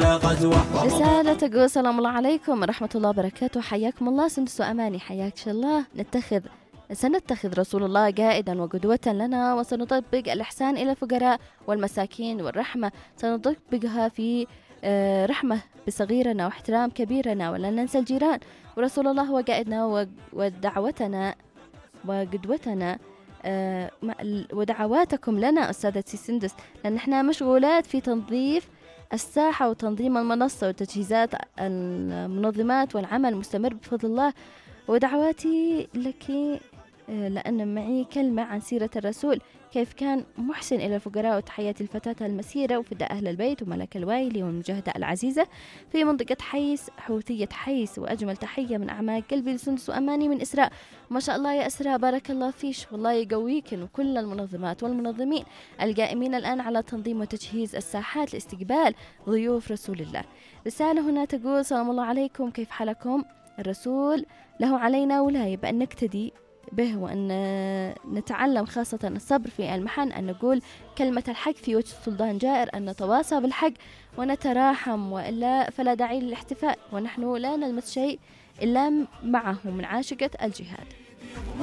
غزوة. رسالة تقول سلام الله عليكم ورحمة الله وبركاته، حياكم الله سندس وأماني، حياك الله. سنتخذ رسول الله قائدا وقدوة لنا، وسنطبق الإحسان إلى الفقراء والمساكين والرحمة، سنطبقها في رحمة بصغيرنا واحترام كبيرنا، ولا ننسى الجيران. ورسول الله هو قائدنا ودعوتنا وقدوتنا، ودعواتكم لنا أستاذتي سندس، لأن احنا مشغولات في تنظيف الساحة وتنظيم المنصة وتجهيزات المنظمات والعمل مستمر بفضل الله. ودعواتي لك لأن معي كلمة عن سيرة الرسول، كيف كان محسن إلى الفقراء، وتحياتي الفتاة المسيرة وفداء أهل البيت وملك الوايلي والمجاهدة العزيزة في منطقة حيس حوثية حيس. وأجمل تحية من أعماق قلبي لسندس وأماني من إسراء. ما شاء الله يا إسراء، بارك الله فيش، والله يقويكن وكل المنظمات والمنظمين القائمين الآن على تنظيم وتجهيز الساحات لاستقبال ضيوف رسول الله. رسالة هنا تقول سلام الله عليكم، كيف حالكم؟ الرسول له علينا ولاية بأن نقتدي به، وأن نتعلم خاصة الصبر في المحن، أن نقول كلمة الحق في وجه سلطان جائر، أن نتواصى بالحق ونتراحم، وإلا فلا داعي للاحتفاء، ونحن لا نلمس شيء إلا معه من عاشقة الجهاد.